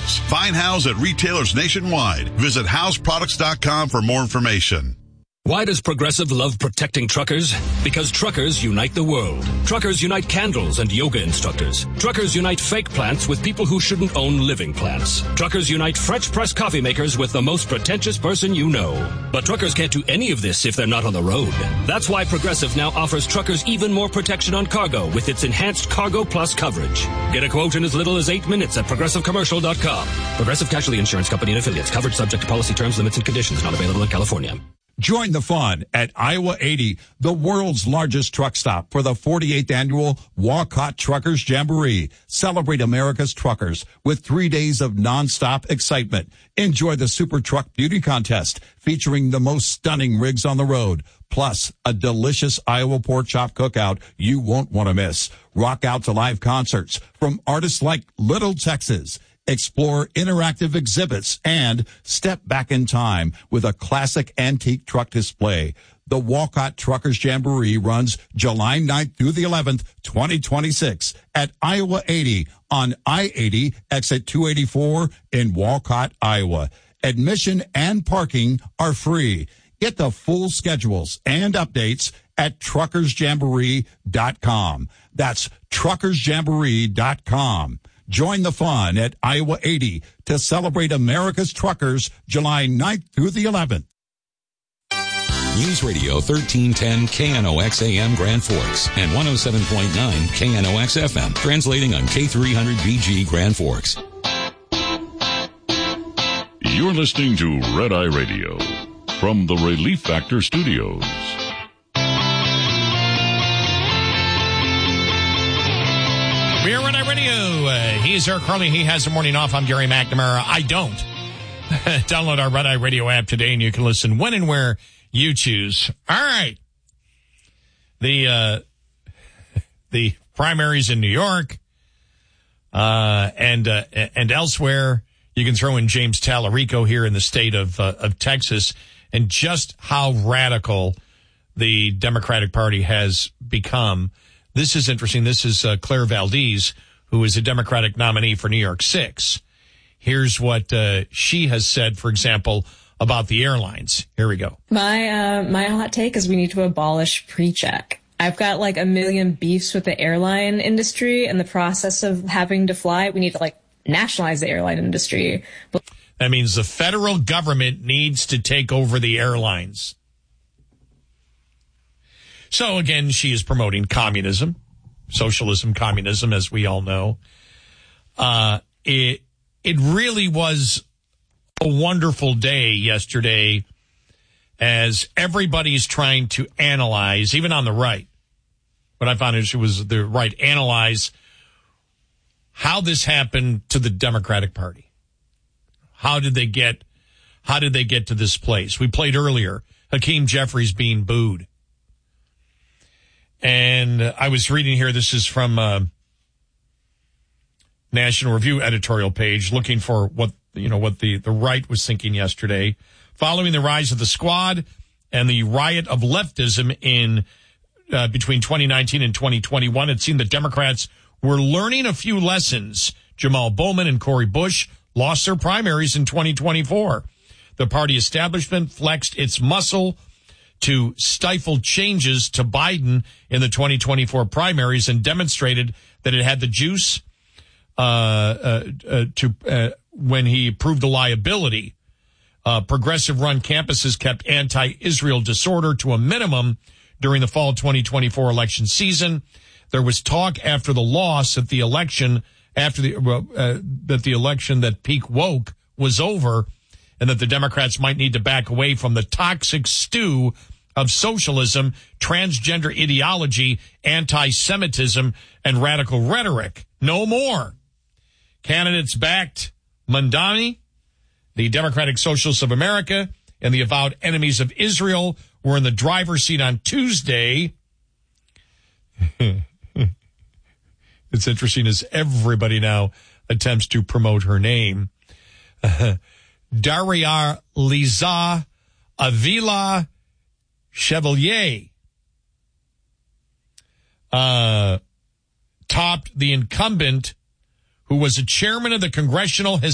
House. Find House at retailers nationwide. Visit houseproducts.com for more information. Why does Progressive love protecting truckers? Because truckers unite the world. Truckers unite candles and yoga instructors. Truckers unite fake plants with people who shouldn't own living plants. Truckers unite French press coffee makers with the most pretentious person you know. But truckers can't do any of this if they're not on the road. That's why Progressive now offers truckers even more protection on cargo with its enhanced Cargo Plus coverage. Get a quote in as little as 8 minutes at progressivecommercial.com. Progressive Casualty Insurance Company and Affiliates. Coverage subject to policy terms, limits, and conditions. Not available in California. Join the fun at Iowa 80, the world's largest truck stop, for the 48th annual Walcott Truckers Jamboree. Celebrate America's truckers with 3 days of nonstop excitement. Enjoy the Super Truck Beauty Contest featuring the most stunning rigs on the road, plus a delicious Iowa pork chop cookout you won't want to miss. Rock out to live concerts from artists like Little Texas. Explore interactive exhibits and step back in time with a classic antique truck display. The Walcott Truckers Jamboree runs July 9th through the 11th, 2026 at Iowa 80 on I-80 exit 284 in Walcott, Iowa. Admission and parking are free. Get the full schedules and updates at truckersjamboree.com. That's truckersjamboree.com. Join the fun at Iowa 80 to celebrate America's truckers July 9th through the 11th. News Radio 1310 KNOX AM Grand Forks and 107.9 KNOX FM, translating on K300BG Grand Forks. You're listening to Red Eye Radio from the Relief Factor Studios. We're Red Eye Radio. He's Eric Carly. He has the morning off. I'm Gary McNamara. I don't. Download our Red Eye Radio app today, and you can listen when and where you choose. All right. The primaries in New York and elsewhere. You can throw in James Tallarico here in the state of Texas, and just how radical the Democratic Party has become. This is interesting. This is Claire Valdez, who is a Democratic nominee for New York 6. Here's what she has said, for example, about the airlines. Here we go. My hot take is we need to abolish pre-check. I've got like a million beefs with the airline industry and the process of having to fly. We need to nationalize the airline industry. That means the federal government needs to take over the airlines. So, again, she is promoting communism, socialism, communism, as we all know. It really was a wonderful day yesterday as everybody's trying to analyze, even on the right. What I found is it was the right, analyze how this happened to the Democratic Party. How did they get to this place? We played earlier, Hakeem Jeffries being booed. And I was reading here, this is from National Review editorial page, looking for what the right was thinking yesterday. Following the rise of the Squad and the riot of leftism in between 2019 and 2021, it seemed the Democrats were learning a few lessons. Jamal Bowman and Cori Bush lost their primaries in 2024. The party establishment flexed its muscle to stifle changes to Biden in the 2024 primaries and demonstrated that it had the juice when he proved the liability. Progressive-run campuses kept anti-Israel disorder to a minimum during the fall 2024 election season. There was talk after the loss of the election, that the election that peak woke was over, and that the Democrats might need to back away from the toxic stew of socialism, transgender ideology, anti-Semitism, and radical rhetoric. No more. Candidates backed Mamdani, the Democratic Socialists of America, and the avowed enemies of Israel were in the driver's seat on Tuesday. It's interesting as everybody now attempts to promote her name. Daria Liza Avila Chevalier topped the incumbent, who was a chairman of the Congressional